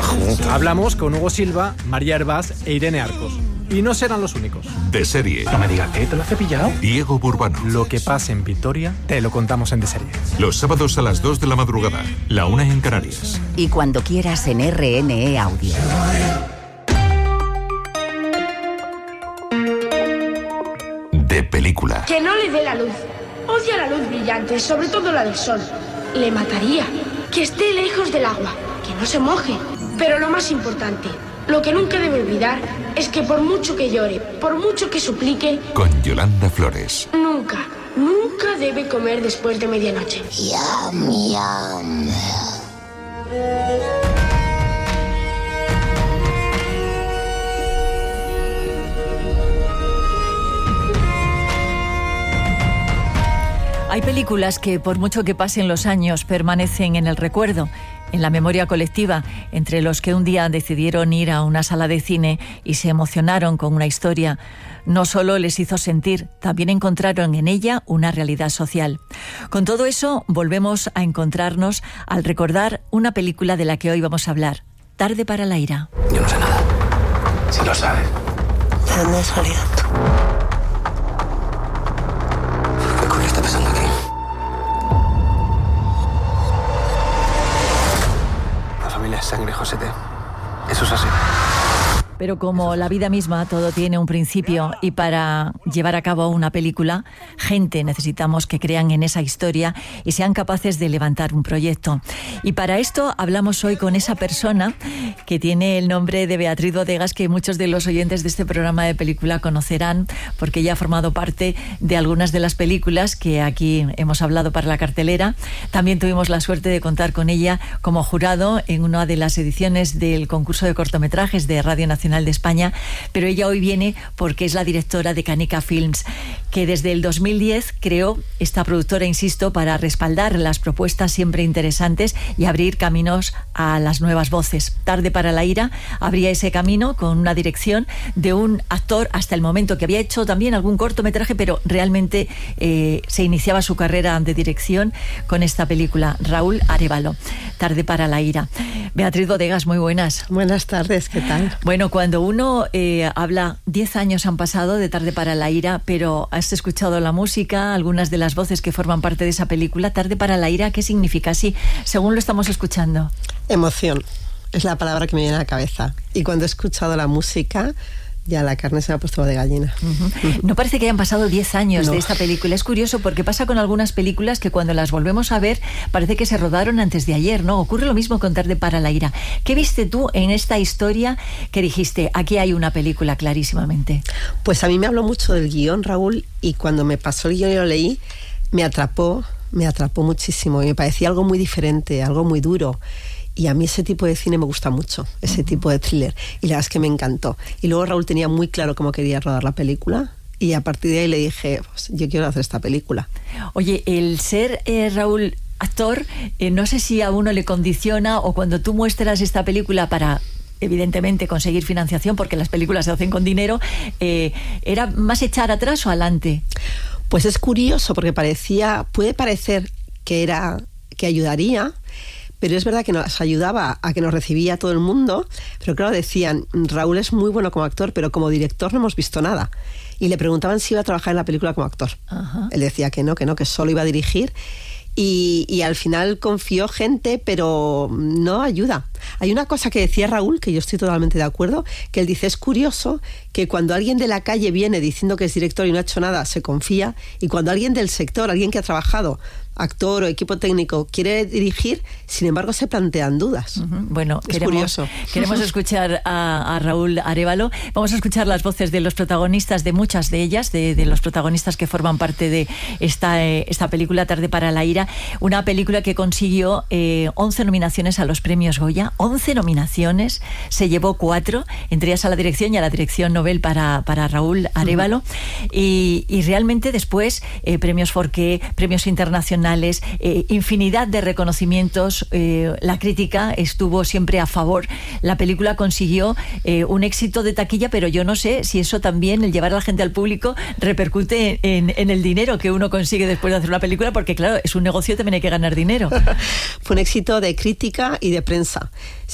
juntos. Hablamos con Hugo Silva, María Hervás e Irene Arcos. Y no serán los únicos. De Serie. No me digas que te lo has cepillado. Diego Burbano. Lo que pasa en Vitoria, te lo contamos en De Serie. Los sábados a las 2 de la madrugada, la 1 en Canarias. Y cuando quieras en RNE Audio. De película. Que no le dé la luz. Odia la luz brillante, sobre todo la del sol. Le mataría. Que esté lejos del agua. Que no se moje. Pero lo más importante, lo que nunca debe olvidar es que por mucho que llore, por mucho que suplique, Con Yolanda Flores. nunca debe comer después de medianoche. Yum, yum. Hay películas que, por mucho que pasen los años, permanecen en el recuerdo, en la memoria colectiva, entre los que un día decidieron ir a una sala de cine y se emocionaron con una historia. No solo les hizo sentir, también encontraron en ella una realidad social. Con todo eso, volvemos a encontrarnos al recordar una película de la que hoy vamos a hablar, Tarde para la ira. Yo no sé nada. Si lo sabes. ¿De dónde has salido tú? ¿Qué coño está pasando aquí? La familia es sangre, Josete. Eso es así. Pero como la vida misma, todo tiene un principio y para llevar a cabo una película, gente necesitamos que crean en esa historia y sean capaces de levantar un proyecto. Y para esto hablamos hoy con esa persona que tiene el nombre de Beatriz Bodegas, que muchos de los oyentes de este programa de película conocerán, porque ella ha formado parte de algunas de las películas que aquí hemos hablado para la cartelera. También tuvimos la suerte de contar con ella como jurado en una de las ediciones del concurso de cortometrajes de Radio Nacional de España, pero ella hoy viene porque es la directora de Canica Films, que desde el 2010 creó esta productora, insisto, para respaldar las propuestas siempre interesantes y abrir caminos a las nuevas voces. Tarde para la ira abría ese camino con una dirección de un actor hasta el momento que había hecho también algún cortometraje, pero realmente se iniciaba su carrera de dirección con esta película, Raúl Arévalo, Tarde para la ira. Beatriz Bodegas, muy buenas. Buenas tardes, ¿qué tal? Bueno, cuando uno habla, 10 años han pasado de Tarde para la ira, pero has escuchado la música, algunas de las voces que forman parte de esa película. Tarde para la ira, ¿qué significa así, según lo estamos escuchando? Emoción, es la palabra que me viene a la cabeza. Y cuando he escuchado la música, ya la carne se me ha puesto de gallina. No parece que hayan pasado 10 años No. de esta película. Es curioso porque pasa con algunas películas que cuando las volvemos a ver parece que se rodaron antes de ayer, ¿no? Ocurre lo mismo con Tarde para la ira. ¿Qué viste tú en esta historia que dijiste, aquí hay una película clarísimamente? Pues a mí me habló mucho del guión, Raúl, y cuando me pasó el guión y lo leí, me atrapó muchísimo y me parecía algo muy diferente, algo muy duro. Y a mí ese tipo de cine me gusta mucho, ese tipo de thriller. Y la verdad es que me encantó. Y luego Raúl tenía muy claro cómo quería rodar la película. Y a partir de ahí le dije, pues, yo quiero hacer esta película. Oye, el ser Raúl actor, no sé si a uno le condiciona, o cuando tú muestras esta película para, evidentemente, conseguir financiación, porque las películas se hacen con dinero, ¿era más echar atrás o adelante? Pues es curioso porque puede parecer que ayudaría, pero es verdad que nos ayudaba a que nos recibía todo el mundo, pero claro, decían, Raúl es muy bueno como actor, pero como director no hemos visto nada. Y le preguntaban si iba a trabajar en la película como actor. Ajá. Él decía que no, que solo iba a dirigir. Y al final confió gente, pero no ayuda. Hay una cosa que decía Raúl, que yo estoy totalmente de acuerdo, que él dice, es curioso que cuando alguien de la calle viene diciendo que es director y no ha hecho nada, se confía, y cuando alguien del sector, alguien que ha trabajado, actor o equipo técnico, quiere dirigir, sin embargo se plantean dudas. Bueno, queremos escuchar a Raúl Arévalo. Vamos a escuchar las voces de los protagonistas, de muchas de ellas, de los protagonistas que forman parte de esta película, Tarde para la ira, una película que consiguió 11 nominaciones a los premios Goya, 11 nominaciones, se llevó 4, entre ellas a la dirección y a la dirección Nobel para Raúl Arévalo, y realmente después premios Forqué, premios internacionales, infinidad de reconocimientos. La crítica estuvo siempre a favor. La película consiguió un éxito de taquilla, pero yo no sé si eso también, el llevar a la gente al público, repercute en el dinero que uno consigue después de hacer una película, porque claro, es un negocio, también hay que ganar dinero. Fue un éxito de crítica y de prensa.